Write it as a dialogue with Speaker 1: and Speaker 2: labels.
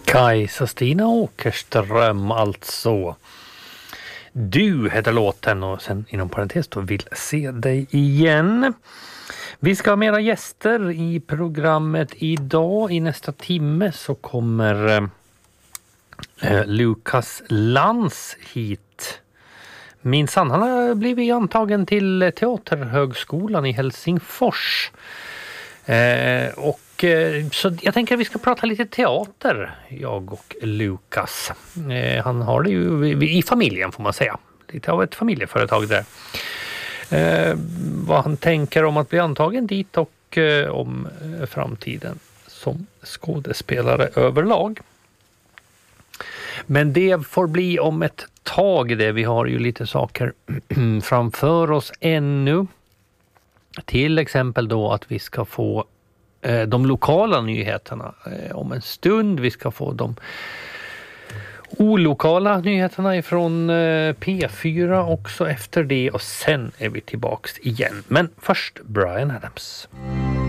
Speaker 1: Kajsa-Stina Åkerström alltså. Du heter låten och sen inom parentes då vill se dig igen. Vi ska ha mera gäster i programmet idag. I nästa timme så kommer Lukas Lantz hit. Minsann, han har blivit antagen till Teaterhögskolan i Helsingfors. Så jag tänker att vi ska prata lite teater, jag och Lukas. Han har det ju i familjen får man säga. Lite av ett familjeföretag där. Vad han tänker om att bli antagen dit och om framtiden som skådespelare överlag. Men det får bli om ett tag det. Vi har ju lite saker framför oss ännu. Till exempel då att vi ska få de lokala nyheterna om en stund. Vi ska få de olokala nyheterna ifrån P4 också efter det och sen är vi tillbaks igen. Men först Bryan Adams.